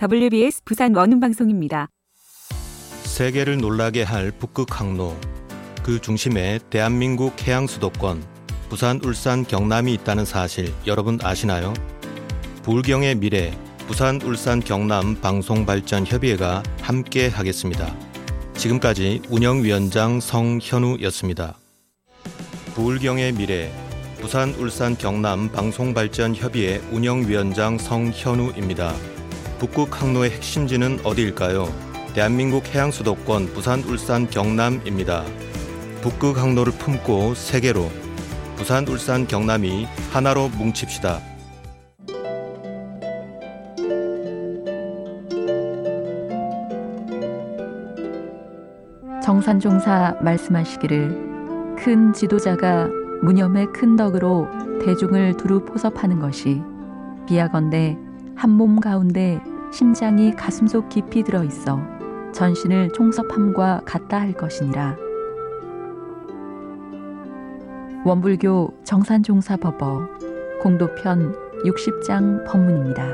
WBS 부산 원음방송입니다. 세계를 놀라게 할 북극 항로, 그 중심에 대한민국 해양 수도권 부산, 울산, 경남이 있다는 사실 여러분 아시나요? 부울경의 미래 부산, 울산, 경남 방송발전협의회가 함께 하겠습니다. 지금까지 운영위원장 성현우였습니다. 부울경의 미래 부산, 울산, 경남 방송발전협의회 운영위원장 성현우입니다. 북극 항로의 핵심지는 어디일까요? 대한민국 해양 수도권 부산, 울산, 경남입니다. 북극 항로를 품고 세계로 부산, 울산, 경남이 하나로 뭉칩시다. 정산종사 말씀하시기를 큰 지도자가 무념의 큰 덕으로 대중을 두루 포섭하는 것이 비하건대 한 몸 가운데 심장이 가슴속 깊이 들어있어 전신을 총섭함과 같다 할 것이니라. 원불교 정산종사법어 공도편 60장 법문입니다.